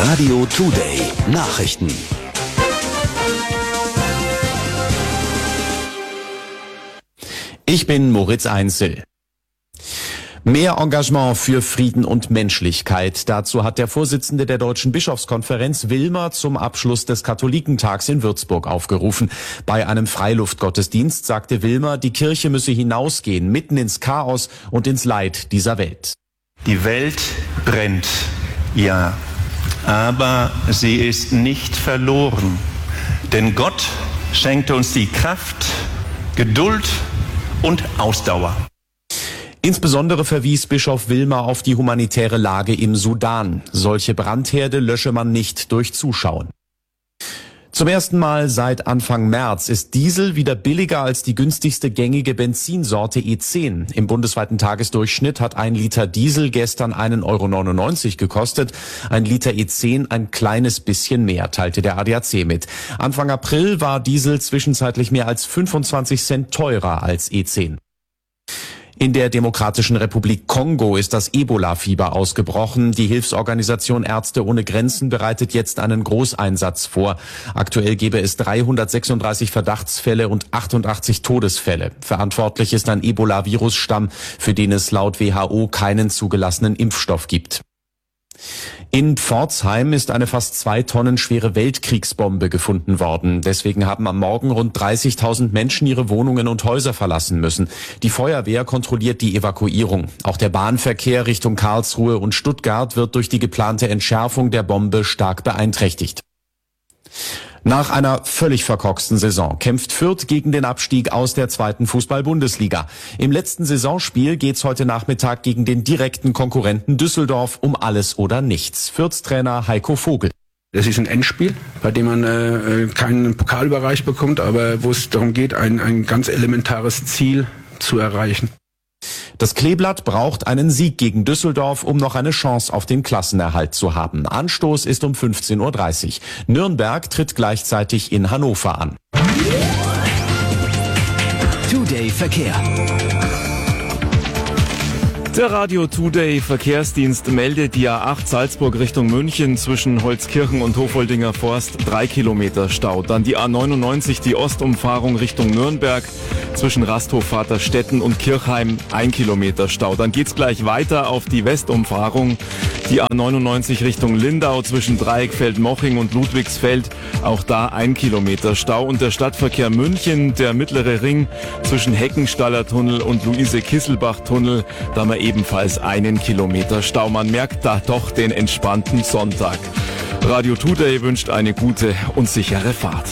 Radio Today Nachrichten. Ich bin Moritz Einzel. Mehr Engagement für Frieden und Menschlichkeit. Dazu hat der Vorsitzende der Deutschen Bischofskonferenz Wilmer zum Abschluss des Katholikentags in Würzburg aufgerufen. Bei einem Freiluftgottesdienst sagte Wilmer, die Kirche müsse hinausgehen, mitten ins Chaos und ins Leid dieser Welt. Die Welt brennt, ja, aber sie ist nicht verloren. Denn Gott schenkte uns die Kraft, Geduld und Ausdauer. Insbesondere verwies Bischof Wilmer auf die humanitäre Lage im Sudan. Solche Brandherde lösche man nicht durch Zuschauen. Zum ersten Mal seit Anfang März ist Diesel wieder billiger als die günstigste gängige Benzinsorte E10. Im bundesweiten Tagesdurchschnitt hat ein Liter Diesel gestern 1,99 € gekostet. Ein Liter E10 ein kleines bisschen mehr, teilte der ADAC mit. Anfang April war Diesel zwischenzeitlich mehr als 25 Cent teurer als E10. In der Demokratischen Republik Kongo ist das Ebola-Fieber ausgebrochen. Die Hilfsorganisation Ärzte ohne Grenzen bereitet jetzt einen Großeinsatz vor. Aktuell gäbe es 336 Verdachtsfälle und 88 Todesfälle. Verantwortlich ist ein Ebola-Virusstamm, für den es laut WHO keinen zugelassenen Impfstoff gibt. In Pforzheim ist eine fast 2 Tonnen schwere Weltkriegsbombe gefunden worden. Deswegen haben am Morgen rund 30.000 Menschen ihre Wohnungen und Häuser verlassen müssen. Die Feuerwehr kontrolliert die Evakuierung. Auch der Bahnverkehr Richtung Karlsruhe und Stuttgart wird durch die geplante Entschärfung der Bombe stark beeinträchtigt. Nach einer völlig verkorksten Saison kämpft Fürth gegen den Abstieg aus der 2. Fußball-Bundesliga. Im letzten Saisonspiel geht's heute Nachmittag gegen den direkten Konkurrenten Düsseldorf um alles oder nichts. Fürths Trainer Heiko Vogel. Das ist ein Endspiel, bei dem man keinen Pokal überreicht bekommt, aber wo es darum geht, ein ganz elementares Ziel zu erreichen. Das Kleeblatt braucht einen Sieg gegen Düsseldorf, um noch eine Chance auf den Klassenerhalt zu haben. Anstoß ist um 15:30 Uhr. Nürnberg tritt gleichzeitig in Hannover an. Today Verkehr. Der Radio Today Verkehrsdienst meldet die A8 Salzburg Richtung München zwischen Holzkirchen und Hofoldinger Forst 3 Kilometer Stau. Dann die A99, die Ostumfahrung Richtung Nürnberg zwischen Rasthof Vaterstetten und Kirchheim 1 Kilometer Stau. Dann geht's gleich weiter auf die Westumfahrung, die A99 Richtung Lindau zwischen Dreieckfeld-Moching und Ludwigsfeld. Auch da 1 Kilometer Stau. Und der Stadtverkehr München, der mittlere Ring zwischen Heckenstaller Tunnel und Luise-Kisselbach-Tunnel, da haben wir ebenfalls 1 Kilometer Stau. Man merkt da doch den entspannten Sonntag. Radio Today wünscht eine gute und sichere Fahrt.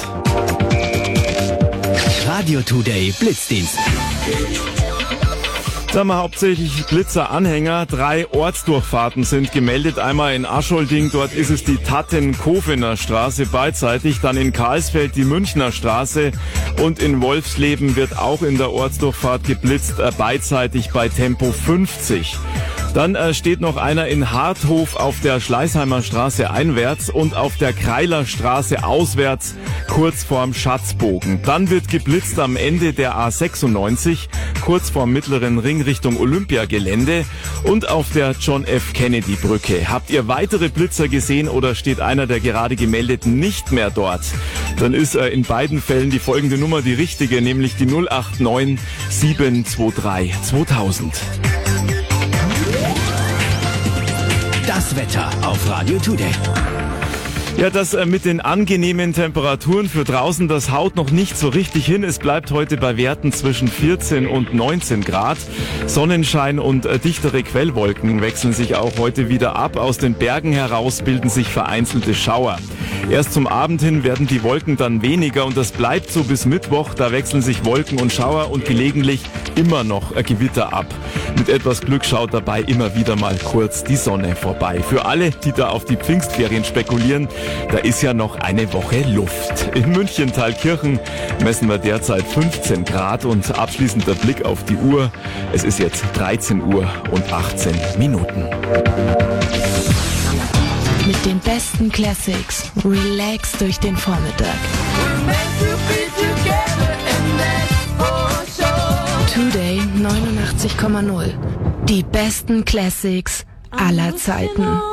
Radio Today Blitzdienst. Da haben wir hauptsächlich Blitzer-Anhänger. 3 Ortsdurchfahrten sind gemeldet. Einmal in Ascholding, dort ist es die Tatten-Kofener Straße beidseitig. Dann in Karlsfeld die Münchner Straße. Und in Wolfsleben wird auch in der Ortsdurchfahrt geblitzt, beidseitig bei Tempo 50. Dann steht noch einer in Harthof auf der Schleißheimer Straße einwärts und auf der Kreiler Straße auswärts, kurz vorm Schatzbogen. Dann wird geblitzt am Ende der A96, kurz vorm mittleren Ring Richtung Olympiagelände und auf der John F. Kennedy Brücke. Habt ihr weitere Blitzer gesehen oder steht einer der gerade gemeldeten nicht mehr dort? Dann ist in beiden Fällen die folgende Nummer die richtige, nämlich die 089 723 2000. Das Wetter auf Radio Today. Ja, das mit den angenehmen Temperaturen für draußen, das haut noch nicht so richtig hin. Es bleibt heute bei Werten zwischen 14 und 19 Grad. Sonnenschein und dichtere Quellwolken wechseln sich auch heute wieder ab. Aus den Bergen heraus bilden sich vereinzelte Schauer. Erst zum Abend hin werden die Wolken dann weniger und das bleibt so bis Mittwoch. Da wechseln sich Wolken und Schauer und gelegentlich immer noch Gewitter ab. Mit etwas Glück schaut dabei immer wieder mal kurz die Sonne vorbei. Für alle, die da auf die Pfingstferien spekulieren, da ist ja noch eine Woche Luft. In München Thalkirchen messen wir derzeit 15 Grad und abschließend der Blick auf die Uhr. Es ist jetzt 13 Uhr und 18 Minuten. Mit den besten Classics relax durch den Vormittag. Today 89,0. Die besten Classics aller Zeiten.